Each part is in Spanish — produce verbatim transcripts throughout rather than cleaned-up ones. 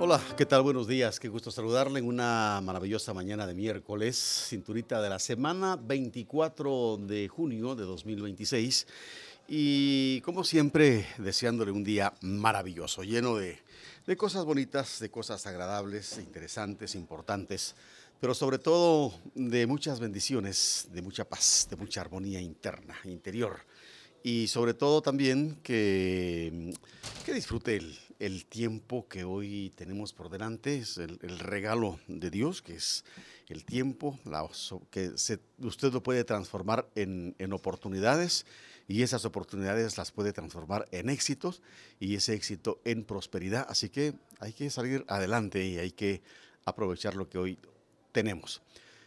Hola, ¿qué tal? Buenos días, qué gusto saludarle en una maravillosa mañana de miércoles, cinturita de la semana veinticuatro de junio de dos mil veintiséis y como siempre deseándole un día maravilloso, lleno de, de cosas bonitas, de cosas agradables, interesantes, importantes, pero sobre todo de muchas bendiciones, de mucha paz, de mucha armonía interna, interior. Y sobre todo también que, que disfrute el, el tiempo que hoy tenemos por delante, es el, el regalo de Dios, que es el tiempo, la, so- que se- usted lo puede transformar en, en oportunidades y esas oportunidades las puede transformar en éxitos y ese éxito en prosperidad. Así que hay que salir adelante y hay que aprovechar lo que hoy tenemos.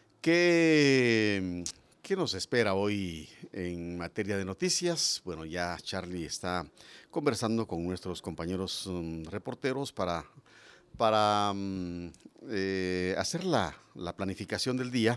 ¿Qué, qué nos espera hoy en materia de noticias? Bueno, ya Charlie está conversando con nuestros compañeros um, reporteros para, para um, eh, hacer la, la planificación del día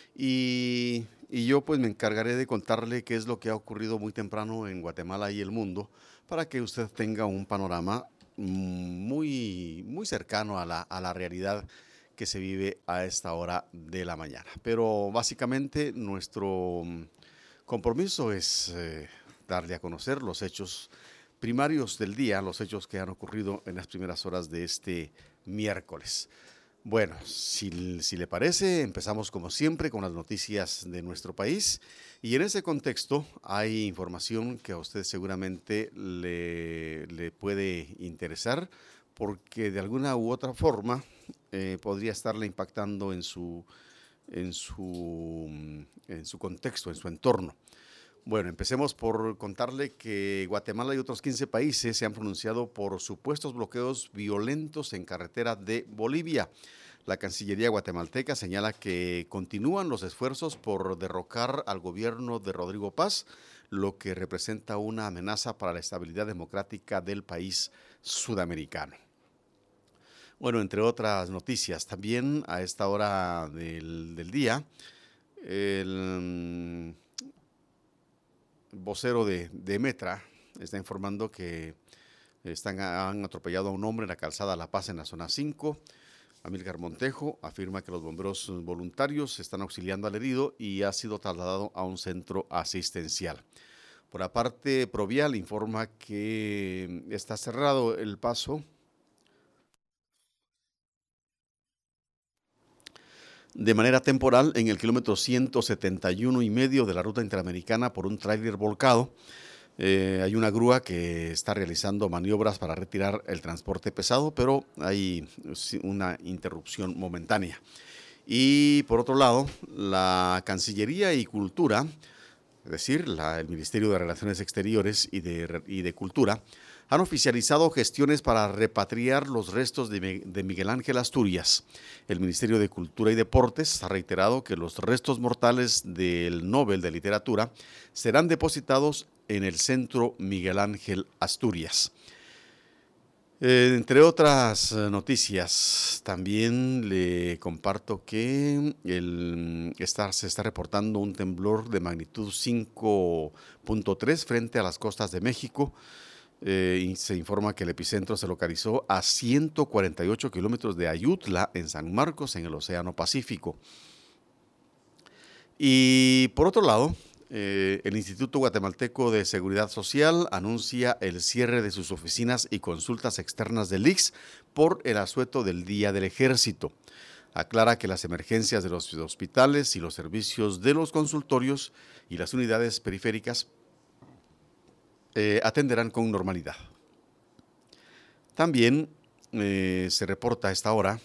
y, y yo pues me encargaré de contarle qué es lo que ha ocurrido muy temprano en Guatemala y el mundo para que usted tenga un panorama mm, muy, muy cercano a la, a la realidad que se vive a esta hora de la mañana. Pero básicamente nuestro mm, compromiso es eh, darle a conocer los hechos primarios del día, los hechos que han ocurrido en las primeras horas de este miércoles. Bueno, si, si le parece, empezamos como siempre con las noticias de nuestro país y en ese contexto hay información que a usted seguramente le, le puede interesar porque de alguna u otra forma eh, podría estarle impactando en su, en, su, en su contexto, en su entorno. Bueno, empecemos por contarle que Guatemala y otros quince países se han pronunciado por supuestos bloqueos violentos en carretera de Bolivia. La Cancillería guatemalteca señala que continúan los esfuerzos por derrocar al gobierno de Rodrigo Paz, lo que representa una amenaza para la estabilidad democrática del país sudamericano. Bueno, entre otras noticias, también a esta hora del, del día, el mm, vocero de, de Metra está informando que están, han atropellado a un hombre en la calzada La Paz en la zona cinco. Amílcar Montejo afirma que los bomberos voluntarios están auxiliando al herido y ha sido trasladado a un centro asistencial. Por aparte, Provial informa que está cerrado el paso de manera temporal en el kilómetro ciento setenta y uno y medio de la ruta interamericana por un tráiler volcado. Eh, hay una grúa que está realizando maniobras para retirar el transporte pesado, pero hay una interrupción momentánea. Y por otro lado, la Cancillería y Cultura, es decir, la, el Ministerio de Relaciones Exteriores y de, y de Cultura, han oficializado gestiones para repatriar los restos de, de Miguel Ángel Asturias. El Ministerio de Cultura y Deportes ha reiterado que los restos mortales del Nobel de Literatura serán depositados en el Centro Miguel Ángel Asturias. Eh, entre otras eh, noticias, también le comparto que el, está, se está reportando un temblor de magnitud cinco punto tres frente a las costas de México. Eh, y se informa que el epicentro se localizó a ciento cuarenta y ocho kilómetros de Ayutla, en San Marcos, en el Océano Pacífico. Y por otro lado, eh, el Instituto Guatemalteco de Seguridad Social anuncia el cierre de sus oficinas y consultas externas del I X S por el asueto del Día del Ejército. Aclara que las emergencias de los hospitales y los servicios de los consultorios y las unidades periféricas eh, atenderán con normalidad. También eh, se reporta a esta hora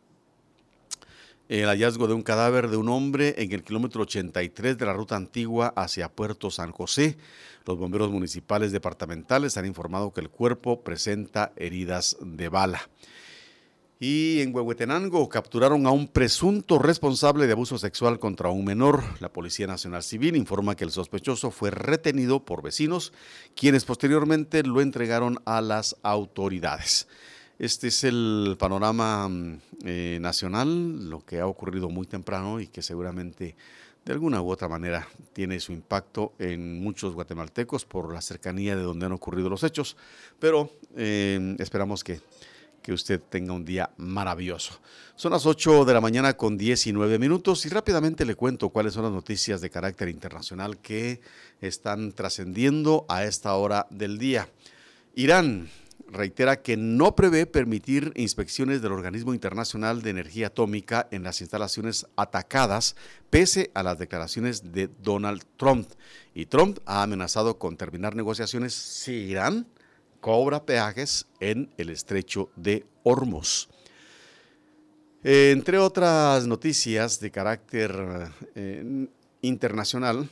el hallazgo de un cadáver de un hombre en el kilómetro ochenta y tres de la ruta antigua hacia Puerto San José. Los bomberos municipales departamentales han informado que el cuerpo presenta heridas de bala. Y en Huehuetenango capturaron a un presunto responsable de abuso sexual contra un menor. La Policía Nacional Civil informa que el sospechoso fue retenido por vecinos, quienes posteriormente lo entregaron a las autoridades. Este es el panorama eh, nacional, lo que ha ocurrido muy temprano y que seguramente de alguna u otra manera tiene su impacto en muchos guatemaltecos por la cercanía de donde han ocurrido los hechos, pero eh, esperamos que que usted tenga un día maravilloso. Son las ocho de la mañana con diecinueve minutos y rápidamente le cuento cuáles son las noticias de carácter internacional que están trascendiendo a esta hora del día. Irán reitera que no prevé permitir inspecciones del Organismo Internacional de Energía Atómica en las instalaciones atacadas, pese a las declaraciones de Donald Trump. Y Trump ha amenazado con terminar negociaciones si Irán cobra peajes en el estrecho de Hormuz. Eh, entre otras noticias de carácter eh, internacional,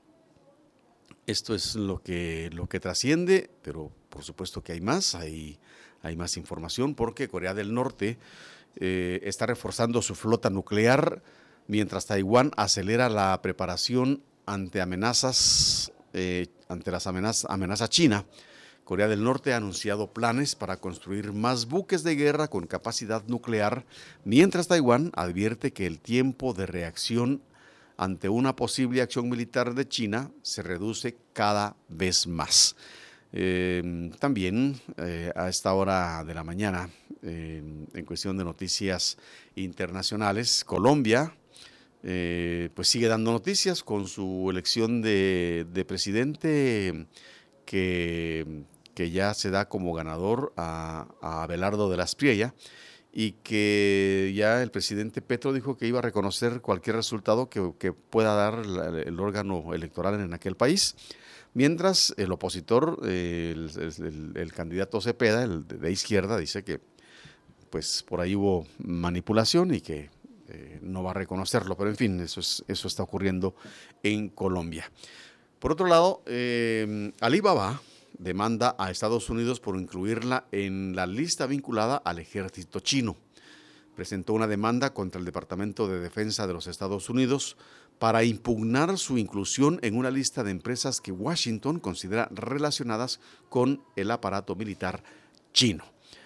esto es lo que, lo que trasciende, pero por supuesto que hay más, hay, hay más información porque Corea del Norte eh, está reforzando su flota nuclear mientras Taiwán acelera la preparación ante amenazas, eh, ante las amenazas, amenaza china. Corea del Norte ha anunciado planes para construir más buques de guerra con capacidad nuclear, mientras Taiwán advierte que el tiempo de reacción ante una posible acción militar de China se reduce cada vez más. Eh, también eh, a esta hora de la mañana, eh, en cuestión de noticias internacionales, Colombia eh, pues sigue dando noticias con su elección de, de presidente que, que ya se da como ganador a, a Abelardo de la Espriella, y que ya el presidente Petro dijo que iba a reconocer cualquier resultado que, que pueda dar la, el órgano electoral en aquel país, mientras el opositor, eh, el, el, el candidato Cepeda, el de, de izquierda, dice que pues por ahí hubo manipulación y que eh, no va a reconocerlo, pero en fin, eso, es, eso está ocurriendo en Colombia. Por otro lado, eh, Alibaba demanda a Estados Unidos por incluirla en la lista vinculada al ejército chino. Presentó una demanda contra el Departamento de Defensa de los Estados Unidos para impugnar su inclusión en una lista de empresas que Washington considera relacionadas con el aparato militar chino.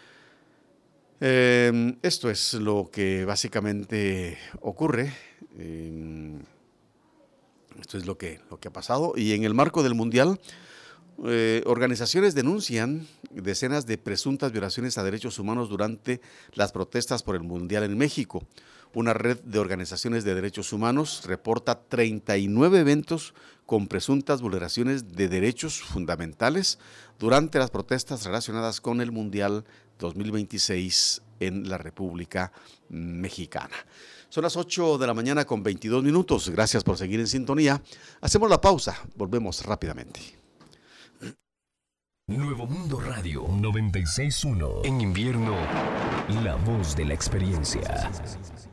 Eh, esto es lo que básicamente ocurre. Eh, esto es lo que, lo que ha pasado. Y en el marco del Mundial, Eh, organizaciones denuncian decenas de presuntas violaciones a derechos humanos durante las protestas por el Mundial en México. Una red de organizaciones de derechos humanos reporta treinta y nueve eventos con presuntas vulneraciones de derechos fundamentales durante las protestas relacionadas con el Mundial dos mil veintiséis en la República Mexicana. Son las ocho de la mañana con veintidós minutos. Gracias por seguir en sintonía. Hacemos la pausa. Volvemos rápidamente. Nuevo Mundo Radio noventa y seis punto uno. En invierno, la voz de la experiencia.